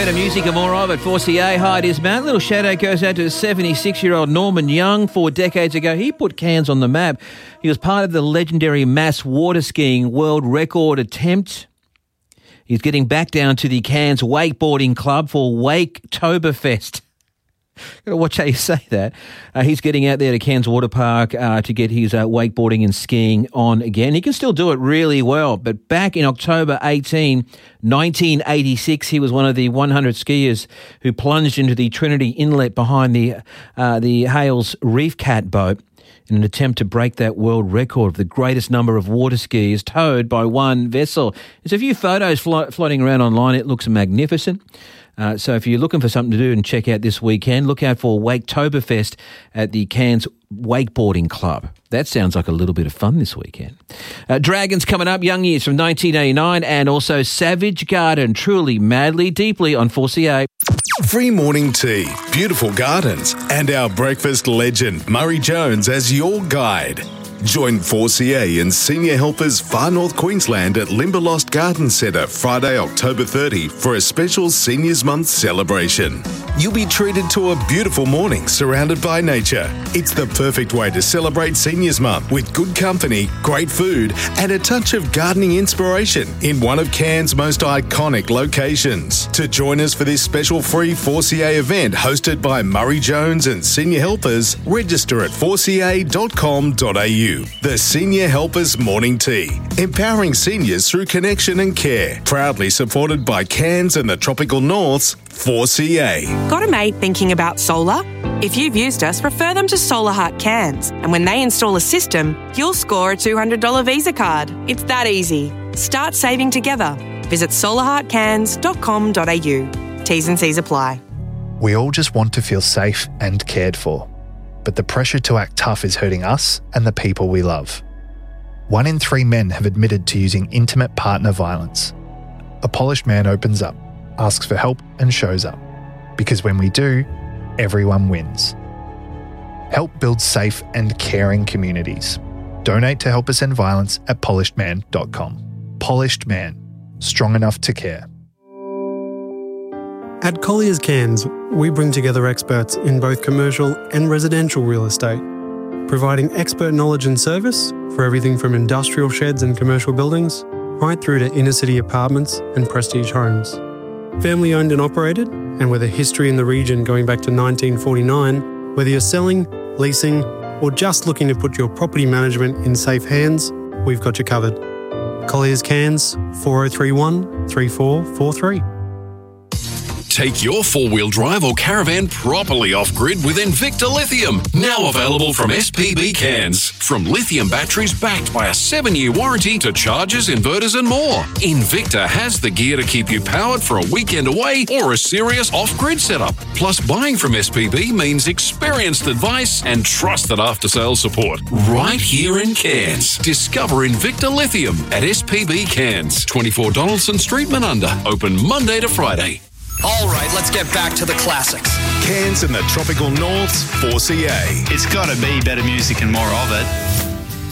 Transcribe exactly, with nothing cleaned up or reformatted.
better music and more of it. four C A, hi, it is Matt. Little shout out goes out to seventy-six-year-old Norman Young. Four decades ago, he put Cairns on the map. He was part of the legendary mass water skiing world record attempt. He's getting back down to the Cairns Wakeboarding Club for Waketoberfest. Gotta watch how you say that. Uh, he's getting out there to Cairns Water Park uh, to get his uh, wakeboarding and skiing on again. He can still do it really well, but back in October eighteenth, nineteen eighty-six, he was one of the one hundred skiers who plunged into the Trinity Inlet behind the uh, the Hales Reef Cat boat in an attempt to break that world record of the greatest number of water skiers towed by one vessel. There's a few photos flo- floating around online. It looks magnificent. Uh, so if you're looking for something to do and check out this weekend, look out for Waketoberfest at the Cairns Wakeboarding Club. That sounds like a little bit of fun this weekend. Uh, Dragons coming up, Young Years from nineteen eighty-nine, and also Savage Garden, Truly, Madly, Deeply on four C A. Free morning tea, beautiful gardens, and our breakfast legend, Murray Jones, as your guide. Join four C A and Senior Helpers Far North Queensland at Limberlost Garden Centre Friday, October thirtieth for a special Seniors Month celebration. You'll be treated to a beautiful morning surrounded by nature. It's the perfect way to celebrate Seniors Month with good company, great food, and a touch of gardening inspiration in one of Cairns' most iconic locations. To join us for this special free four C A event hosted by Murray Jones and Senior Helpers, register at four c a dot com dot a u. The Senior Helpers Morning Tea, empowering seniors through connection and care. Proudly supported by Cairns and the Tropical North's four C A. Got a mate thinking about solar? If you've used us, refer them to Solar Heart Cairns. And when they install a system, you'll score a two hundred dollars Visa card. It's that easy. Start saving together. Visit solar heart cairns dot com dot a u. T's and C's apply. We all just want to feel safe and cared for. But the pressure to act tough is hurting us and the people we love. One in three men have admitted to using intimate partner violence. A polished man opens up, asks for help and shows up. Because when we do, everyone wins. Help build safe and caring communities. Donate to Help Us End Violence at polished man dot com. Polished Man. Strong enough to care. At Colliers Cairns, we bring together experts in both commercial and residential real estate, providing expert knowledge and service for everything from industrial sheds and commercial buildings right through to inner-city apartments and prestige homes. Family owned and operated, and with a history in the region going back to nineteen forty-nine, whether you're selling, leasing, or just looking to put your property management in safe hands, we've got you covered. Colliers Cairns, four oh three one, three four four three. Take your four-wheel drive or caravan properly off-grid with Invicta Lithium, now available from S P B Cairns. From lithium batteries backed by a seven-year warranty to chargers, inverters and more, Invicta has the gear to keep you powered for a weekend away or a serious off-grid setup. Plus, buying from S P B means experienced advice and trusted after-sales support right here in Cairns. Discover Invicta Lithium at S P B Cairns, twenty-four Donaldson Street, Menunda. Open Monday to Friday. All right, let's get back to the classics. Cairns and the Tropical North's four C A. It's got to be better music and more of it.